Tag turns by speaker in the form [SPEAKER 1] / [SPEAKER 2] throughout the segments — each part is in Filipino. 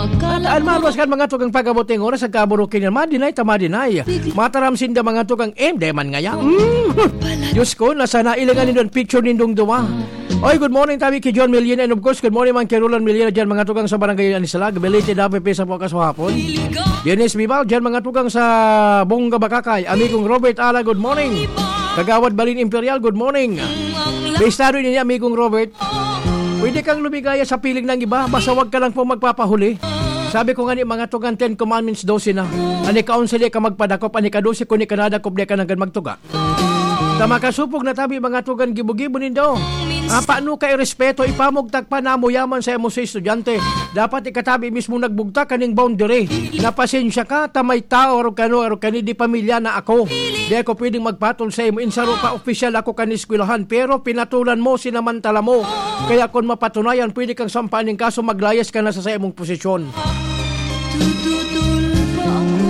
[SPEAKER 1] Almaros kan mga tugang pagabuting oras sa kaburukin yan. Madinay. Mataram sinda mga tugang deman nga yan. Diyos ko, nasa nailangan nindong picture nindong duwa. Oy, good morning tabi kay John Million and of course, good morning man kay Roland Million dyan mga tugang sa barangay Anisalag. Belated happy pesa po kaswapon. Dennis Bibal dyan mga tugang sa Bongga Bakakay. Amigong Robert Ala, good morning. Kagawad Balin Imperial, good morning. Bestado niya amigong Robert. Pwede kang lumigaya sa piling ng iba, basta wag ka lang po magpapahuli. Sabi ko nga ni mga tugang 10 commandments 12 na. Ani kaunsili ka magpadakop, ani ka 12 kung ni kanadakop di ka nang magtuga. Tama kasupog na tabi mga tugan gibo-gibo nindo. Paano ka irespeto ipamugtak pa na mo yaman sa emo sa estudyante. Dapat ikatabi mismo nagbugtak kaning boundary. Napasensya ka, tamay tao aro kani di pamilya na ako. Di ako pwedeng magpatol sa emo. Insaro pa opisyal ako kaniskwelahan pero pinatulan mo, sinamantala mo. Kaya kung mapatunayan, pwede kang sampahan ng kaso, maglayas ka na sa emong posisyon.
[SPEAKER 2] Tututol pa ako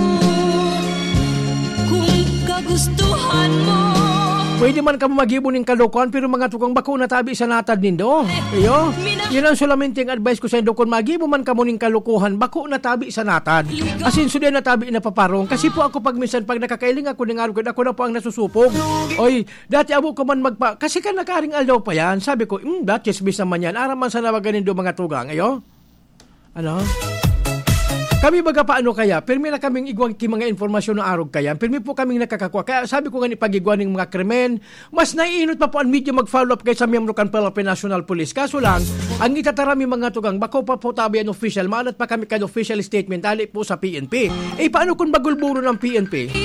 [SPEAKER 2] kung kagustuhan mo.
[SPEAKER 1] Pwede man ka magibo ng kalokohan pero mga tukang bako na tabi sa natad nindo. Iyo, yun ang sulaminting advice ko sa indo. Kung magibo man ka mo ng kalokohan, bako na tabi sa natad. Asin suday na tabi na paparong. Kasi po ako pag minsan pag nakakailing ako ng araw, ako na po ang nasusupog. Oy, dati abo ko man kasi ka nakaring aldaw pa yan. Sabi ko, dati chismis naman yan. Araman sa nawagan nindo mga tugang. Iyo? Ano? Kami baga paano kaya? Pirmi na kaming igwang ki mga informasyon na arog kaya. Pirmi po kaming nakakakuha. Kaya sabi ko nga ni pag-igwan ng mga krimen, mas naiinot pa po ang media mag-follow up kay sa miyembro kan Philippine National Police. Kaso lang, ang itatarami mga tugang, bako pa po tabi ang official, maalat pa kami kan official statement, ali po sa PNP. Paano kung bagulburo ng PNP?